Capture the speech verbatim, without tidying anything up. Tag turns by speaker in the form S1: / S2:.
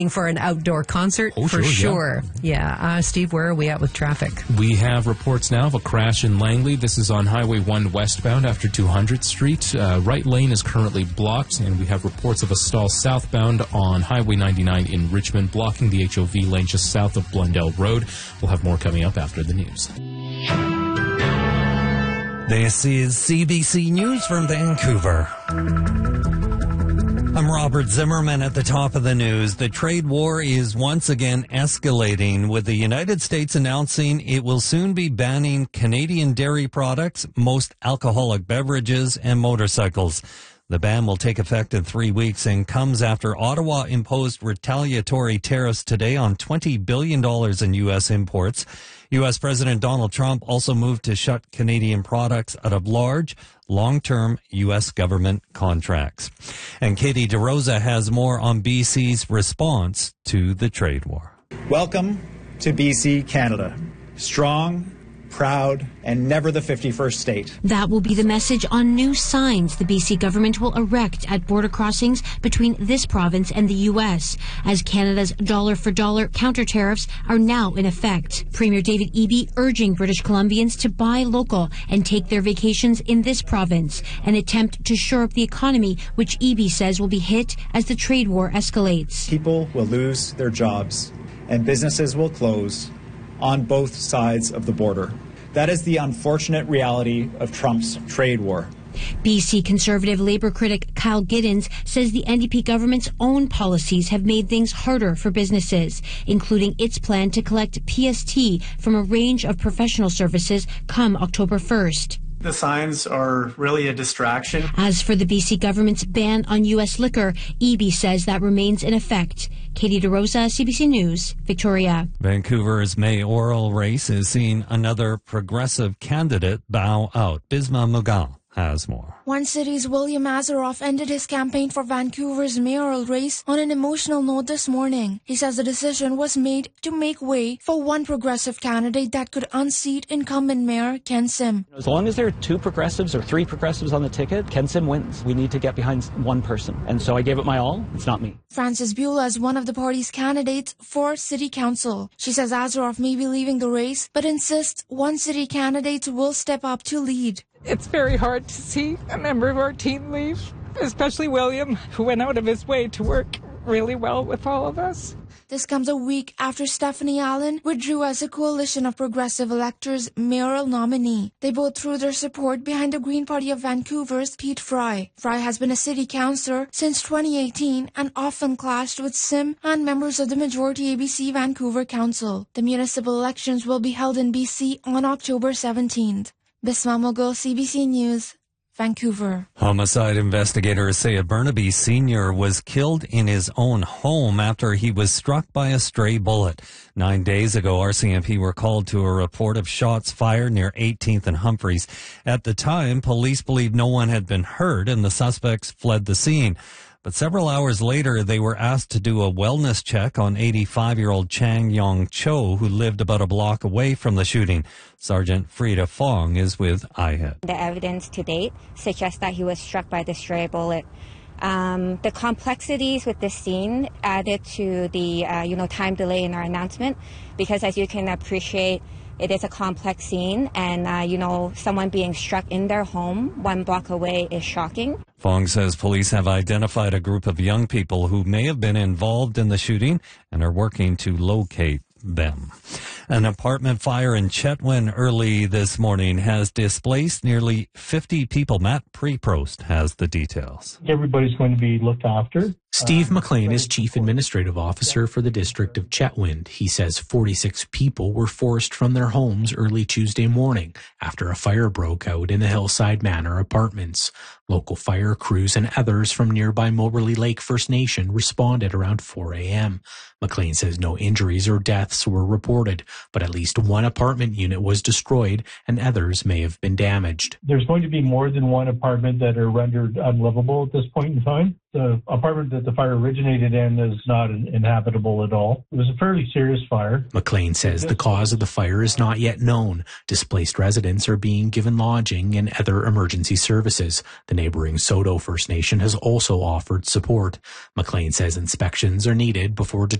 S1: for an outdoor concert,
S2: oh,
S1: for
S2: sure.
S1: sure. Yeah. yeah. Uh, Steve, where are we at with traffic?
S2: We have reports now of a crash in Langley. This is on Highway one westbound after two hundredth Street. Uh, right lane is currently blocked, and we have reports of a stall southbound on Highway ninety-nine in Richmond, blocking the H O V lane just south of Blundell Road. We'll have more coming up after the news.
S3: This is C B C News from Vancouver. I'm Robert Zimmerman at the top of the news. The trade war is once again escalating, with the United States announcing it will soon be banning Canadian dairy products, most alcoholic beverages, and motorcycles. The ban will take effect in three weeks and comes after Ottawa imposed retaliatory tariffs today on twenty billion dollars in U S imports. U S President Donald Trump also moved to shut Canadian products out of large, long-term U S government contracts. And Katie DeRosa has more on B C's response to the trade war.
S4: Welcome to B C, Canada. Strong, proud, and never the fifty-first state.
S5: That will be the message on new signs the B C government will erect at border crossings between this province and the U S, as Canada's dollar-for-dollar counter tariffs are now in effect. Premier David Eby urging British Columbians to buy local and take their vacations in this province, an attempt to shore up the economy, which Eby says will be hit as the trade war escalates.
S4: People will lose their jobs, and businesses will close on both sides of the border. That is the unfortunate reality of Trump's trade war.
S5: B C Conservative Labour critic Kyle Giddens says the N D P government's own policies have made things harder for businesses, including its plan to collect P S T from a range of professional services come October first.
S6: The signs are really a distraction.
S5: As for the B C government's ban on U S liquor, Eby says that remains in effect. Katie DeRosa, C B C News, Victoria.
S3: Vancouver's mayoral race is seeing another progressive candidate bow out. Bisma Mughal has more.
S7: One City's William Azaroff ended his campaign for Vancouver's mayoral race on an emotional note this morning. He says the decision was made to make way for one progressive candidate that could unseat incumbent Mayor Ken Sim.
S8: As long as there are two progressives or three progressives on the ticket, Ken Sim wins. We need to get behind one person. And so I gave it my all. It's not me.
S7: Frances Beulah is one of the party's candidates for City Council. She says Azaroff may be leaving the race, but insists one City candidate will step up to lead.
S9: It's very hard to see a member of our team leave, especially William, who went out of his way to work really well with all of us.
S7: This comes a week after Stephanie Allen withdrew as a coalition of progressive electors' mayoral nominee. They both threw their support behind the Green Party of Vancouver's Pete Fry. Fry has been a city councillor since twenty eighteen and often clashed with Sim and members of the majority A B C Vancouver Council. The municipal elections will be held in B C on October seventeenth. Bisma Mughal, C B C News, Vancouver.
S3: Homicide investigators say a Burnaby senior was killed in his own home after he was struck by a stray bullet. Nine days ago, R C M P were called to a report of shots fired near eighteenth and Humphreys. At the time, police believed no one had been hurt and the suspects fled the scene. But several hours later, they were asked to do a wellness check on eighty-five-year-old Chang Yong Cho, who lived about a block away from the shooting. Sergeant Frida Fong is with I H E D.
S10: The evidence to date suggests that he was struck by the stray bullet. Um, the complexities with this scene added to the uh, you know time delay in our announcement, because as you can appreciate, it is a complex scene, and, uh, you know, someone being struck in their home one block away is shocking.
S3: Fong says police have identified a group of young people who may have been involved in the shooting and are working to locate them. An apartment fire in Chetwynd early this morning has displaced nearly fifty people. Matt Preprost has the details.
S11: Everybody's going to be looked after.
S12: Steve McLean is Chief Administrative Officer for the District of Chetwynd. He says forty-six people were forced from their homes early Tuesday morning after a fire broke out in the Hillside Manor apartments. Local fire crews and others from nearby Moberly Lake First Nation responded around four a.m. McLean says no injuries or deaths were reported, but at least one apartment unit was destroyed and others may have been damaged.
S11: There's going to be more than one apartment that are rendered unlivable at this point in time. The apartment that the fire originated in is not inhabitable at all. It was a fairly serious fire.
S12: McLean says the cause of the fire is not yet known. Displaced residents are being given lodging and other emergency services. The neighboring Soto First Nation has also offered support. McLean says inspections are needed before